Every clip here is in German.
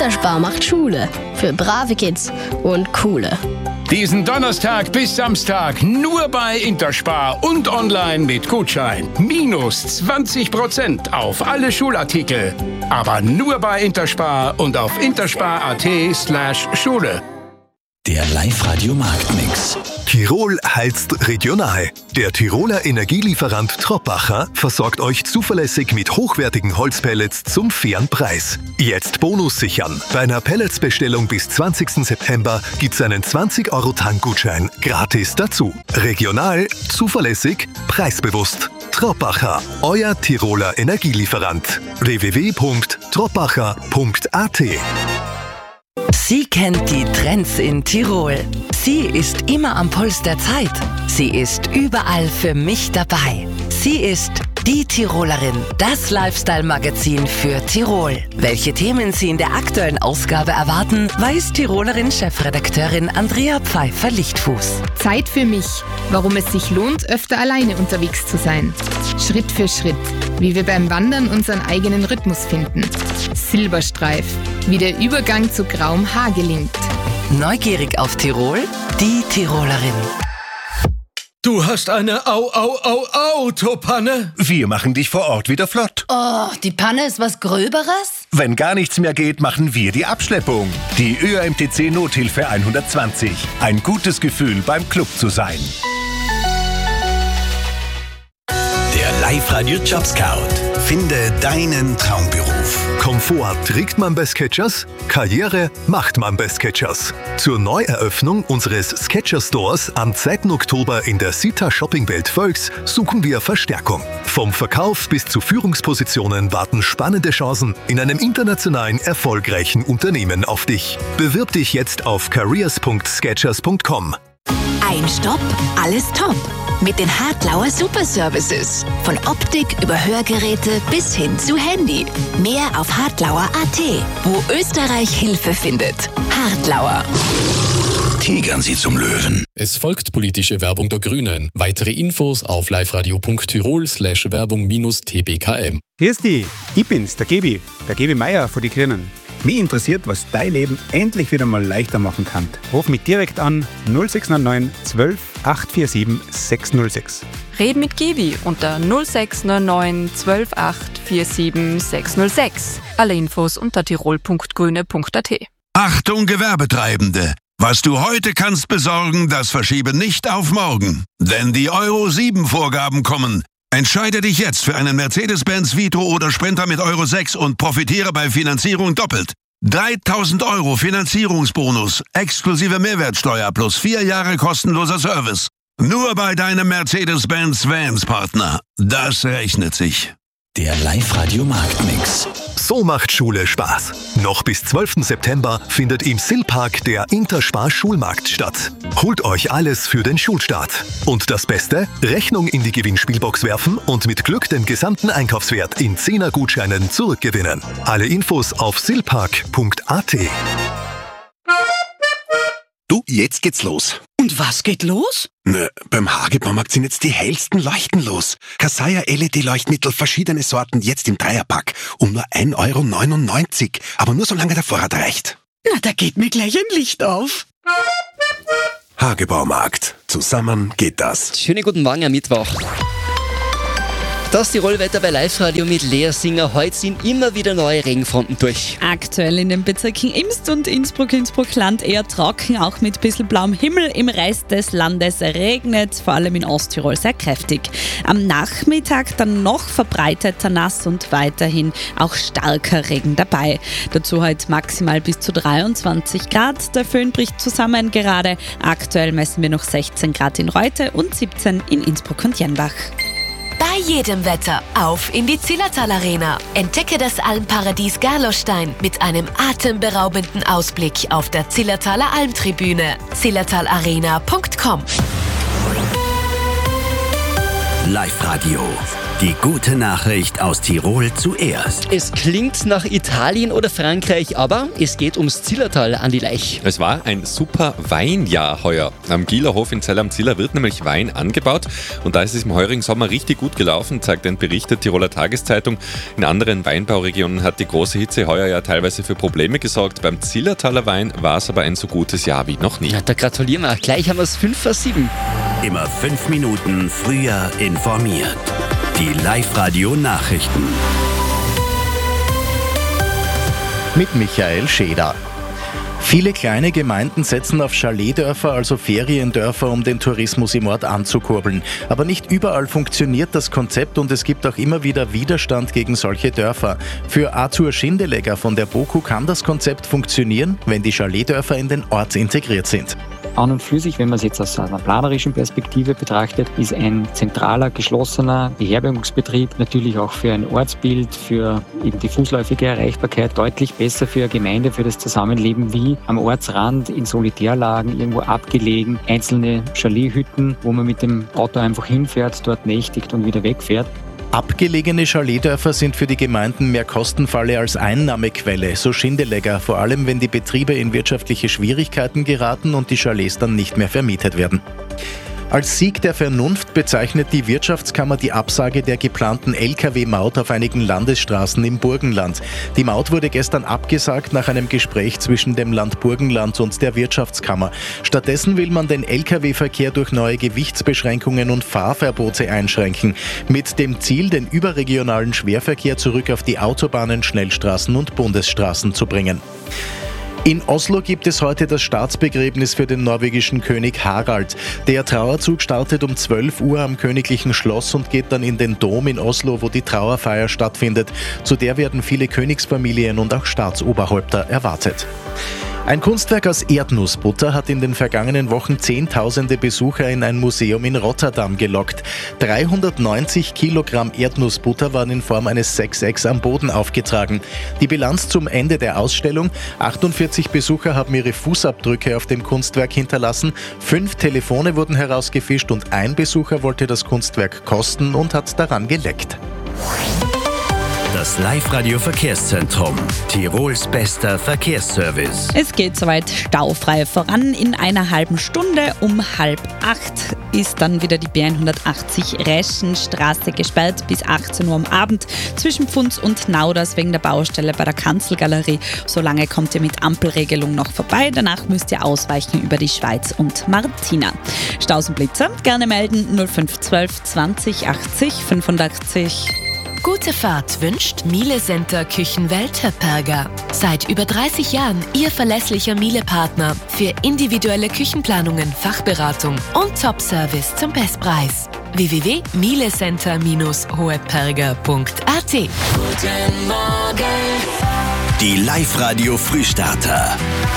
Interspar macht Schule. Für brave Kids und coole. Diesen Donnerstag bis Samstag nur bei Interspar und online mit Gutschein. Minus 20% auf alle Schulartikel. Aber nur bei Interspar und auf interspar.at/Schule. Der Live-Radio-Marktmix. Tirol heizt regional. Der Tiroler Energielieferant Troppacher versorgt euch zuverlässig mit hochwertigen Holzpellets zum fairen Preis. Jetzt Bonus sichern. Bei einer Pelletsbestellung bis 20. September gibt's einen 20-Euro-Tankgutschein gratis dazu. Regional, zuverlässig, preisbewusst. Troppacher, euer Tiroler Energielieferant. www.troppacher.at. Sie kennt die Trends in Tirol. Sie ist immer am Puls der Zeit. Sie ist überall für mich dabei. Sie ist die Tirolerin, das Lifestyle-Magazin für Tirol. Welche Themen Sie in der aktuellen Ausgabe erwarten, weiß Tirolerin-Chefredakteurin Andrea Pfeiffer-Lichtfuß. Zeit für mich, warum es sich lohnt, öfter alleine unterwegs zu sein. Schritt für Schritt, wie wir beim Wandern unseren eigenen Rhythmus finden. Silberstreif, wie der Übergang zu grauem Haar gelingt. Neugierig auf Tirol? Die Tirolerin. Du hast eine Autopanne? Wir machen dich vor Ort wieder flott. Oh, die Panne ist was Gröberes? Wenn gar nichts mehr geht, machen wir die Abschleppung. Die ÖMTC Nothilfe 120. Ein gutes Gefühl, beim Club zu sein. Der Live-Radio Job Scout. Finde deinen Traumberuf. Komfort trägt man bei Skechers, Karriere macht man bei Skechers. Zur Neueröffnung unseres Skechers Stores am 2. Oktober in der Sita Shoppingwelt Völks suchen wir Verstärkung. Vom Verkauf bis zu Führungspositionen warten spannende Chancen in einem internationalen erfolgreichen Unternehmen auf dich. Bewirb dich jetzt auf careers.skechers.com. Ein Stopp, alles top. Mit den Hartlauer Super Services. Von Optik über Hörgeräte bis hin zu Handy. Mehr auf hartlauer.at, wo Österreich Hilfe findet. Hartlauer. Tigern Sie zum Löwen. Es folgt politische Werbung der Grünen. Weitere Infos auf liveradio.tirol/werbung-tbkm. Grüß dich, ich bin's, der Gebi Meier von die Grünen. Mich interessiert, was dein Leben endlich wieder mal leichter machen kann. Ruf mich direkt an 0699 12 847 606. Red mit Gebi unter 0699 12 847 606. Alle Infos unter tirol.grüne.at. Achtung Gewerbetreibende! Was du heute kannst besorgen, das verschiebe nicht auf morgen. Denn die Euro 7 Vorgaben kommen. Entscheide dich jetzt für einen Mercedes-Benz Vito oder Sprinter mit Euro 6 und profitiere bei Finanzierung doppelt. 3.000 Euro Finanzierungsbonus, exklusive Mehrwertsteuer plus 4 Jahre kostenloser Service. Nur bei deinem Mercedes-Benz Vans-Partner. Das rechnet sich. Der Live-Radio-Marktmix. So macht Schule Spaß. Noch bis 12. September findet im Silpark der Interspar Schulmarkt statt. Holt euch alles für den Schulstart. Und das Beste? Rechnung in die Gewinnspielbox werfen und mit Glück den gesamten Einkaufswert in 10er-Gutscheinen zurückgewinnen. Alle Infos auf silpark.at. Du, jetzt geht's los. Und was geht los? Na, beim Hagebaumarkt sind jetzt die hellsten Leuchten los. Kasaya LED-Leuchtmittel, verschiedene Sorten, jetzt im Dreierpack. Um nur 1,99 €. Aber nur solange der Vorrat reicht. Na, da geht mir gleich ein Licht auf. Hagebaumarkt. Zusammen geht das. Schönen guten Morgen am Mittwoch. Das Tirolwetter bei Live-Radio mit Lea Singer. Heute sind immer wieder neue Regenfronten durch. Aktuell in den Bezirken Imst und Innsbruck-Land eher trocken, auch mit ein bisschen blauem Himmel. Im Rest des Landes regnet, vor allem in Osttirol sehr kräftig. Am Nachmittag dann noch verbreiteter Nass und weiterhin auch starker Regen dabei. Dazu heute maximal bis zu 23 Grad. Der Föhn bricht zusammen gerade. Aktuell messen wir noch 16 Grad in Reute und 17 in Innsbruck und Jenbach. Bei jedem Wetter auf in die Zillertal Arena. Entdecke das Almparadies Gerlostein mit einem atemberaubenden Ausblick auf der Zillertaler Almtribüne. zillertalarena.com. Live-Radio. Die gute Nachricht aus Tirol zuerst. Es klingt nach Italien oder Frankreich, aber es geht ums Zillertal an die Laich. Es war ein super Weinjahr heuer. Am Gieler Hof in Zell am Ziller wird nämlich Wein angebaut und da ist es im heurigen Sommer richtig gut gelaufen, zeigt ein Bericht der Tiroler Tageszeitung. In anderen Weinbauregionen hat die große Hitze heuer ja teilweise für Probleme gesorgt. Beim Zillertaler Wein war es aber ein so gutes Jahr wie noch nie. Ja, da gratulieren wir. Gleich haben wir es 5:07. Immer 5 Minuten früher informiert. Die Live-Radio-Nachrichten. Mit Michael Scheder. Viele kleine Gemeinden setzen auf Chaletdörfer, also Feriendörfer, um den Tourismus im Ort anzukurbeln. Aber nicht überall funktioniert das Konzept und es gibt auch immer wieder Widerstand gegen solche Dörfer. Für Arthur Schindelegger von der BOKU kann das Konzept funktionieren, wenn die Chaletdörfer in den Ort integriert sind. An und für sich, wenn man es jetzt aus einer planerischen Perspektive betrachtet, ist ein zentraler, geschlossener Beherbergungsbetrieb natürlich auch für ein Ortsbild, für eben die fußläufige Erreichbarkeit deutlich besser für eine Gemeinde, für das Zusammenleben wie am Ortsrand in Solitärlagen, irgendwo abgelegen, einzelne Chalethütten, wo man mit dem Auto einfach hinfährt, dort nächtigt und wieder wegfährt. Abgelegene Chaletdörfer sind für die Gemeinden mehr Kostenfalle als Einnahmequelle, so Schindelegger, vor allem wenn die Betriebe in wirtschaftliche Schwierigkeiten geraten und die Chalets dann nicht mehr vermietet werden. Als Sieg der Vernunft bezeichnet die Wirtschaftskammer die Absage der geplanten Lkw-Maut auf einigen Landesstraßen im Burgenland. Die Maut wurde gestern abgesagt nach einem Gespräch zwischen dem Land Burgenland und der Wirtschaftskammer. Stattdessen will man den Lkw-Verkehr durch neue Gewichtsbeschränkungen und Fahrverbote einschränken, mit dem Ziel, den überregionalen Schwerverkehr zurück auf die Autobahnen, Schnellstraßen und Bundesstraßen zu bringen. In Oslo gibt es heute das Staatsbegräbnis für den norwegischen König Harald. Der Trauerzug startet um 12 Uhr am Königlichen Schloss und geht dann in den Dom in Oslo, wo die Trauerfeier stattfindet. Zu der werden viele Königsfamilien und auch Staatsoberhäupter erwartet. Ein Kunstwerk aus Erdnussbutter hat in den vergangenen Wochen Zehntausende Besucher in ein Museum in Rotterdam gelockt. 390 Kilogramm Erdnussbutter waren in Form eines Sechsecks am Boden aufgetragen. Die Bilanz zum Ende der Ausstellung: 48 Besucher haben ihre Fußabdrücke auf dem Kunstwerk hinterlassen, 5 Telefone wurden herausgefischt und ein Besucher wollte das Kunstwerk kosten und hat daran geleckt. Das Live-Radio-Verkehrszentrum. Tirols bester Verkehrsservice. Es geht soweit staufrei voran. In einer halben Stunde um 7:30 ist dann wieder die B180 Reschenstraße gesperrt bis 18 Uhr am Abend zwischen Pfunds und Nauders wegen der Baustelle bei der Kanzelgalerie. Solange kommt ihr mit Ampelregelung noch vorbei. Danach müsst ihr ausweichen über die Schweiz und Martina. Staus und Blitzer gerne melden 0512 20 80 85. Gute Fahrt wünscht Miele Center Küchenwelt Höpperger. Seit über 30 Jahren Ihr verlässlicher Miele-Partner für individuelle Küchenplanungen, Fachberatung und Top-Service zum Bestpreis. www.mielecenter-hoheperger.at. Guten Morgen. Die Live-Radio-Frühstarter.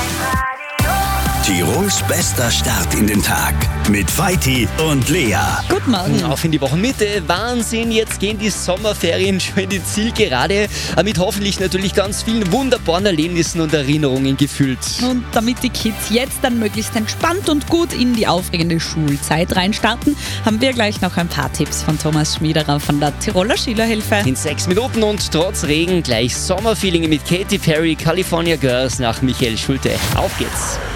Tirols bester Start in den Tag mit Vaiti und Lea. Guten Morgen. Auf in die Wochenmitte. Wahnsinn, jetzt gehen die Sommerferien schon in die Zielgerade. Mit hoffentlich natürlich ganz vielen wunderbaren Erlebnissen und Erinnerungen gefüllt. Und damit die Kids jetzt dann möglichst entspannt und gut in die aufregende Schulzeit reinstarten, haben wir gleich noch ein paar Tipps von Thomas Schmiederer von der Tiroler Schülerhilfe. In 6 Minuten und trotz Regen gleich Sommerfeeling mit Katy Perry, California Girls nach Michael Schulte. Auf geht's.